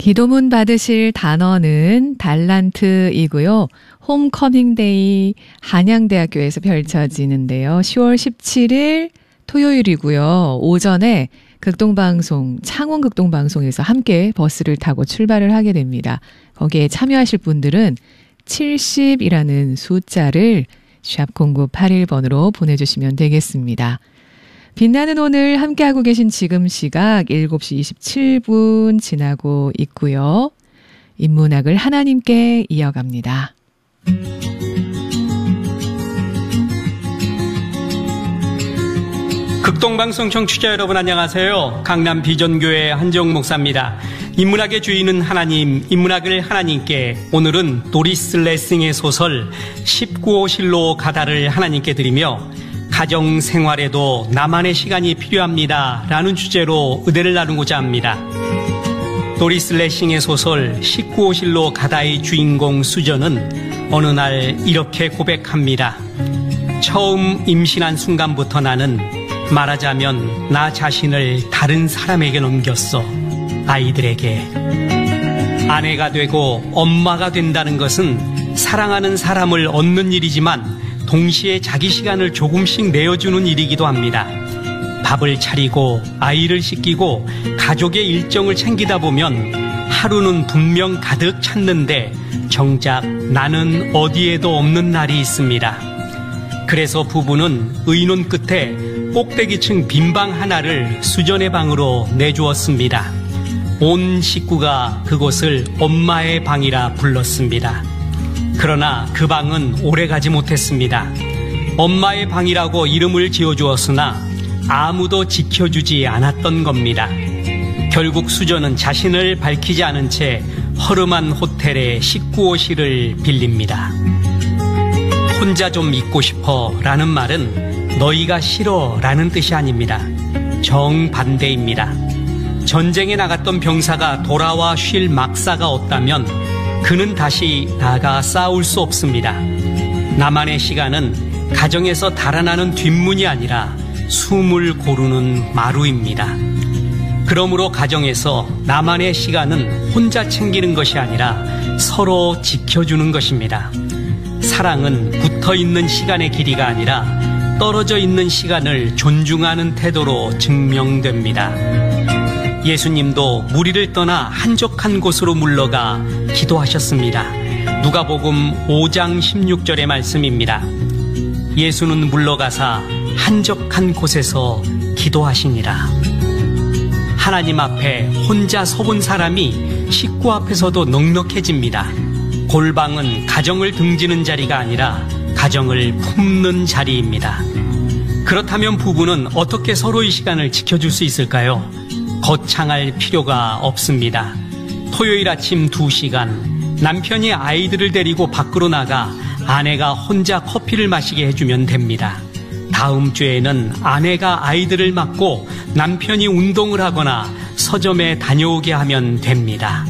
기도문 받으실 단어는 달란트이고요. 홈커밍데이 한양대학교에서 펼쳐지는데요. 10월 17일 토요일이고요. 오전에 극동방송, 창원극동방송에서 함께 버스를 타고 출발을 하게 됩니다. 거기에 참여하실 분들은 70이라는 숫자를 샵0981번으로 보내주시면 되겠습니다. 빛나는 오늘 함께하고 계신 지금 시각 7시 27분 지나고 있고요. 인문학을 하나님께 이어갑니다. 극동방송 청취자 여러분 안녕하세요. 강남 비전교회 한정 목사입니다. 인문학의 주인은 하나님, 인문학을 하나님께, 오늘은 도리스 레싱의 소설 19호실로 가다를 하나님께 드리며 가정생활에도 나만의 시간이 필요합니다 라는 주제로 의대를 나누고자 합니다. 도리스 레싱의 소설 19호실로 가다의 주인공 수전은 어느 날 이렇게 고백합니다. 처음 임신한 순간부터 나는 말하자면 나 자신을 다른 사람에게 넘겼어. 아이들에게. 아내가 되고 엄마가 된다는 것은 사랑하는 사람을 얻는 일이지만 동시에 자기 시간을 조금씩 내어주는 일이기도 합니다. 밥을 차리고 아이를 씻기고 가족의 일정을 챙기다 보면 하루는 분명 가득 찼는데 정작 나는 어디에도 없는 날이 있습니다. 그래서 부부는 의논 끝에 꼭대기층 빈방 하나를 수전의 방으로 내주었습니다. 온 식구가 그곳을 엄마의 방이라 불렀습니다. 그러나 그 방은 오래가지 못했습니다. 엄마의 방이라고 이름을 지어주었으나 아무도 지켜주지 않았던 겁니다. 결국 수전은 자신을 밝히지 않은 채 허름한 호텔의 19호실을 빌립니다. 혼자 좀 있고 싶어 라는 말은 너희가 싫어 라는 뜻이 아닙니다. 정반대입니다. 전쟁에 나갔던 병사가 돌아와 쉴 막사가 없다면 그는 다시 나가 싸울 수 없습니다. 나만의 시간은 가정에서 달아나는 뒷문이 아니라 숨을 고르는 마루입니다. 그러므로 가정에서 나만의 시간은 혼자 챙기는 것이 아니라 서로 지켜주는 것입니다. 사랑은 붙어있는 시간의 길이가 아니라 떨어져 있는 시간을 존중하는 태도로 증명됩니다. 예수님도 무리를 떠나 한적한 곳으로 물러가 기도하셨습니다. 누가복음 5장 16절의 말씀입니다. 예수는 물러가사 한적한 곳에서 기도하시니라. 하나님 앞에 혼자 서본 사람이 식구 앞에서도 넉넉해집니다. 골방은 가정을 등지는 자리가 아니라 가정을 품는 자리입니다. 그렇다면 부부는 어떻게 서로의 시간을 지켜줄 수 있을까요? 거창할 필요가 없습니다. 토요일 아침 2시간 남편이 아이들을 데리고 밖으로 나가 아내가 혼자 커피를 마시게 해주면 됩니다. 다음 주에는 아내가 아이들을 맡고 남편이 운동을 하거나 서점에 다녀오게 하면 됩니다.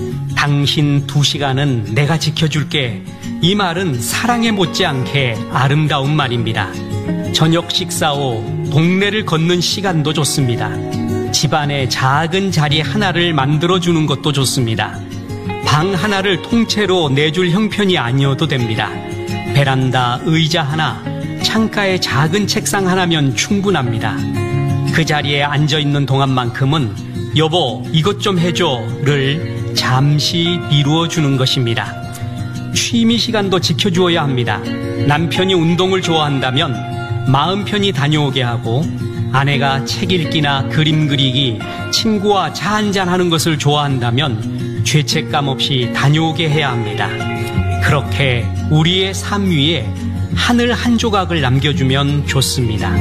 당신 2시간은 내가 지켜줄게. 이 말은 사랑에 못지않게 아름다운 말입니다. 저녁 식사 후 동네를 걷는 시간도 좋습니다. 집안의 작은 자리 하나를 만들어주는 것도 좋습니다. 방 하나를 통째로 내줄 형편이 아니어도 됩니다. 베란다 의자 하나, 창가에 작은 책상 하나면 충분합니다. 그 자리에 앉아있는 동안만큼은 여보 이것 좀 해줘를 잠시 미루어주는 것입니다. 취미 시간도 지켜주어야 합니다. 남편이 운동을 좋아한다면 마음 편히 다녀오게 하고 아내가 책 읽기나 그림 그리기, 친구와 차 한잔하는 것을 좋아한다면 죄책감 없이 다녀오게 해야 합니다. 그렇게 우리의 삶 위에 하늘 한 조각을 남겨주면 좋습니다.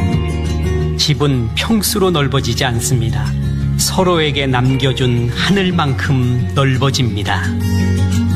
집은 평수로 넓어지지 않습니다. 서로에게 남겨준 하늘만큼 넓어집니다.